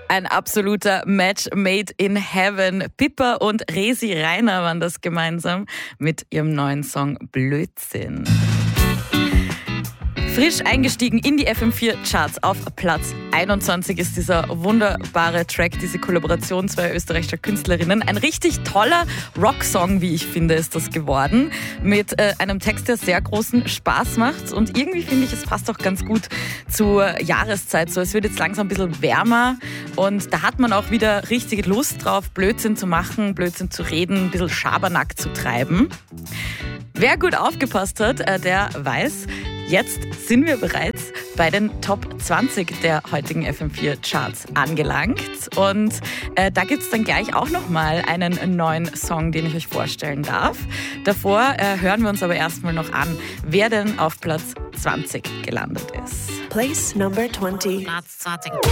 Ein absoluter Match made in heaven. Pippa und Resi Reiner waren das gemeinsam mit ihrem neuen Song Blödsinn. Frisch eingestiegen in die FM4-Charts auf Platz 21 ist dieser wunderbare Track, diese Kollaboration zweier österreichischer Künstlerinnen. Ein richtig toller Rocksong, wie ich finde, ist das geworden. Mit einem Text, der sehr großen Spaß macht. Und irgendwie finde ich, es passt auch ganz gut zur Jahreszeit. So, es wird jetzt langsam ein bisschen wärmer und da hat man auch wieder richtig Lust drauf, Blödsinn zu machen, Blödsinn zu reden, ein bisschen Schabernack zu treiben. Wer gut aufgepasst hat, der weiß, jetzt sind wir bereits bei den Top 20 der heutigen FM4-Charts angelangt. Und da gibt es dann gleich auch nochmal einen neuen Song, den ich euch vorstellen darf. Davor hören wir uns aber erstmal noch an, wer denn auf Platz 20 gelandet ist. Place number 20. Platz 20.